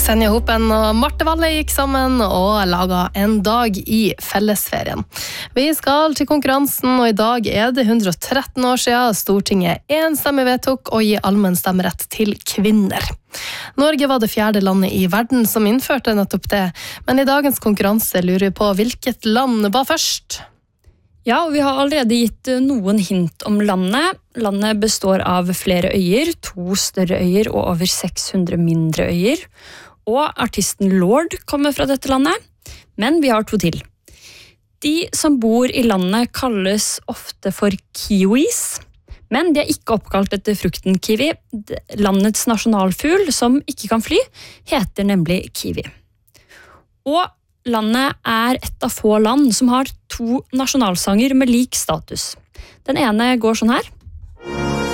Senja Hopen og Marte Valle gikk sammen og laget en dag i fellesferien. Vi skal til konkurransen, og i dag det 113 år siden Stortinget enstemmig vedtok å gi allmenn stemmerett til kvinner. Norge var det 4. landet i verden som innførte nettopp det, men i dagens konkurranse lurer vi på hvilket land var først. Ja, og vi har allerede gitt noen hint om landet. Landet består av flere øyer, 2 større øyer og over 600 mindre øyer. Og artisten Lord kommer fra dette landet, men vi har 2 til. De som bor i landet kalles ofte for kiwis, men de ikke oppkalt etter frukten kiwi. Landets nasjonalfugl, som ikke kan fly, heter nemlig kiwi. Og landet et av få land som har 2 nasjonalsanger med lik status. Den ene går sånn her.